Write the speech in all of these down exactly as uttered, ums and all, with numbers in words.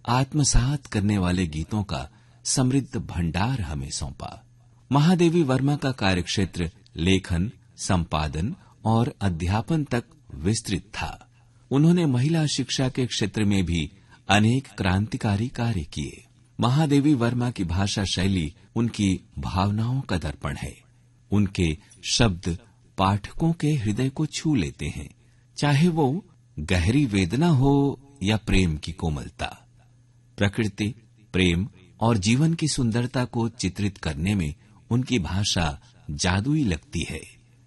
आत्मसात करने वाले गीतों का समृद्ध भंडार हमें सौंपा। महादेवी वर्मा का कार्यक्षेत्र लेखन, संपादन और अध्यापन तक विस्तृत था। उन्होंने महिला शिक्षा के क्षेत्र में भी अनेक क्रांतिकारी कार्य किए। महादेवी वर्मा की भाषा शैली उनकी भावनाओं का दर्पण है। उनके शब्द पाठकों के हृदय को छू लेते हैं, चाहे वो गहरी वेदना हो या प्रेम की कोमलता। प्रकृति, प्रेम और जीवन की सुंदरता को चित्रित करने में उनकी भाषा जादुई लगती है।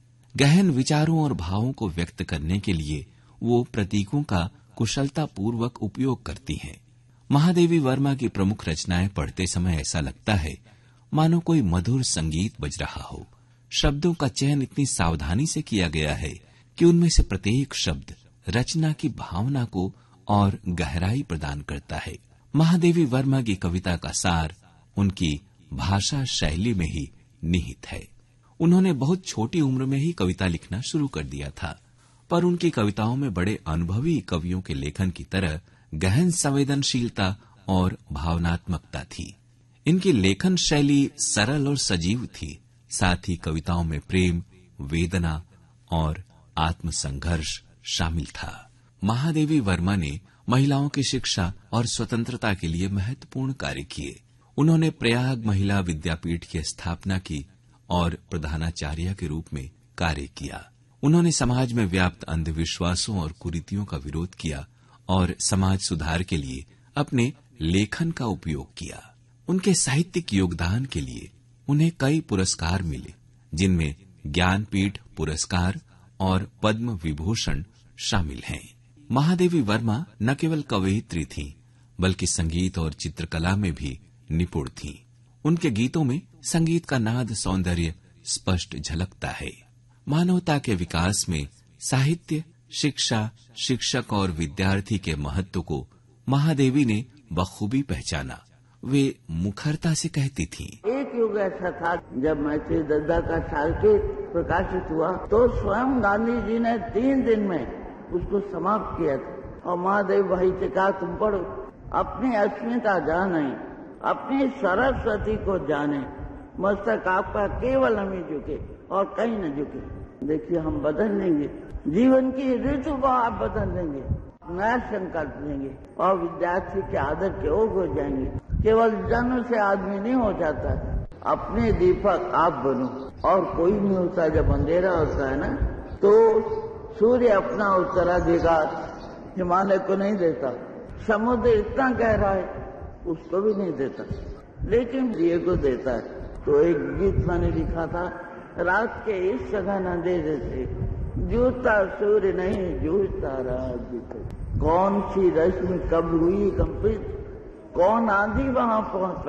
गहन विचारों और भावों को व्यक्त करने के लिए वो प्रतीकों का कुशलतापूर्वक उपयोग करती हैं। महादेवी वर्मा की प्रमुख रचनाएं पढ़ते समय ऐसा लगता है मानो कोई मधुर संगीत बज रहा हो। शब्दों का चयन इतनी सावधानी से किया गया है कि उनमें से प्रत्येक शब्द रचना की भावना को और गहराई प्रदान करता है। महादेवी वर्मा की कविता का सार उनकी भाषा शैली में ही निहित है। उन्होंने बहुत छोटी उम्र में ही कविता लिखना शुरू कर दिया था, पर उनकी कविताओं में बड़े अनुभवी कवियों के लेखन की तरह गहन संवेदनशीलता और भावनात्मकता थी। इनकी लेखन शैली सरल और सजीव थी। साथ ही कविताओं में प्रेम, वेदना और आत्मसंघर्ष शामिल था। महादेवी वर्मा ने महिलाओं की शिक्षा और स्वतंत्रता के लिए महत्वपूर्ण कार्य किए। उन्होंने प्रयाग महिला विद्यापीठ की स्थापना की और प्रधानाचार्य के रूप में कार्य किया। उन्होंने समाज में व्याप्त अंधविश्वासों और कुरीतियों का विरोध किया और समाज सुधार के लिए अपने लेखन का उपयोग किया। उनके साहित्यिक योगदान के लिए उन्हें कई पुरस्कार मिले, जिनमें ज्ञानपीठ पुरस्कार और पद्म विभूषण शामिल हैं। महादेवी वर्मा न केवल कवयित्री थीं, बल्कि संगीत और चित्रकला में भी निपुण थीं। उनके गीतों में संगीत का नाद सौंदर्य स्पष्ट झलकता है। मानवता के विकास में साहित्य, शिक्षा, शिक्षक और विद्यार्थी के महत्व को महादेवी ने बखूबी पहचाना। वे मुखरता से कहती थीं, एक युग ऐसा था जब मैत्री दद्दा का साहित्य प्रकाशित हुआ तो स्वयं गांधी जी ने तीन दिन में उसको समाप्त किया था। और महादेव भाई से कहा, तुम पढ़ो, अपनी अस्मिता जाने, अपनी सरस्वती को जाने, मस्तक आपका केवल हमें झुके और कहीं न झुके। देखिए, हम बदल लेंगे, जीवन की ऋतु को आप बदल देंगे, नया संकल्प लेंगे और विद्यार्थी के आदर के ओर हो जाएंगे। केवल जन्म से आदमी नहीं हो जाता, अपने दीपक आप बनो। और कोई नहीं होता, जब अंधेरा होता है ना तो सूर्य अपना उत्तराधिकार हिमालय को नहीं देता, समुद्र इतना गहरा है उसको भी नहीं देता, लेकिन दिए को देता है। तो एक गीत मैंने लिखा था, रात के इस सघन अंधेरे से जूता सूर्य नहीं जूझता रात। कौन सी रश्मि कब हुई कंपित, कौन आंधी वहां पहुंच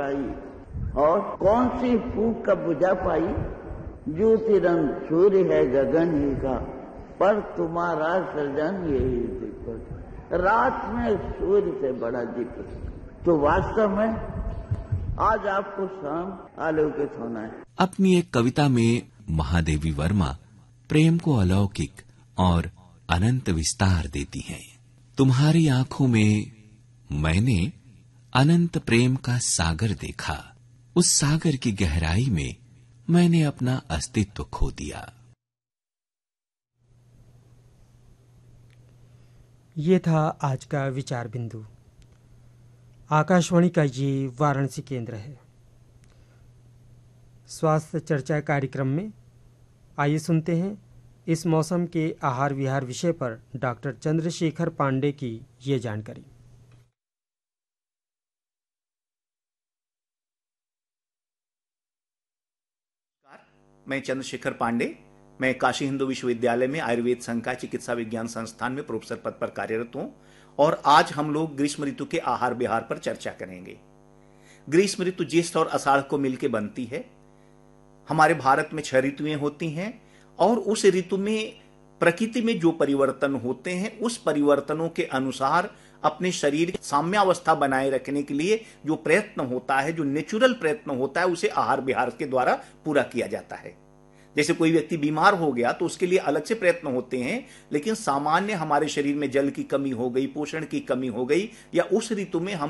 पाई और कौन सी फूक कब बुझा पाई। जो तिरंग सूर्य है गगन ही का, पर तुम्हारा सृजन यही दीपक। रात में सूर्य से बड़ा दीपक। तो वास्तव में आज आपको शाम आलोकित होना है। अपनी एक कविता में महादेवी वर्मा प्रेम को अलौकिक और अनंत विस्तार देती हैं। तुम्हारी आंखों में मैंने अनंत प्रेम का सागर देखा, उस सागर की गहराई में मैंने अपना अस्तित्व खो दिया। ये था आज का विचार बिंदु। आकाशवाणी का ये वाराणसी केंद्र है। स्वास्थ्य चर्चा कार्यक्रम में आइए सुनते हैं इस मौसम के आहार विहार विषय पर डॉक्टर चंद्रशेखर पांडे की ये जानकारी। मैं चंद्रशेखर पांडे, मैं काशी हिंदू विश्वविद्यालय में आयुर्वेद संकाय चिकित्सा विज्ञान संस्थान में प्रोफेसर पद पर कार्यरत हूं और आज हम लोग ग्रीष्म ऋतु के आहार विहार पर चर्चा करेंगे। ग्रीष्म ऋतु ज्येष्ठ और आषाढ़ को मिलकर बनती है। हमारे भारत में छह ऋतुएं होती हैं और उस ऋतु में प्रकृति में जो परिवर्तन होते हैं उस परिवर्तनों के अनुसार अपने शरीर की साम्यावस्था बनाए रखने के लिए जो प्रयत्न होता है, जो नेचुरल प्रयत्न होता है, उसे आहार विहार के द्वारा पूरा किया जाता है। जैसे कोई व्यक्ति बीमार हो गया तो उसके लिए अलग से प्रयत्न होते हैं, लेकिन सामान्य हमारे शरीर में जल की कमी हो गई, पोषण की कमी हो गई, या उस ऋतु में हम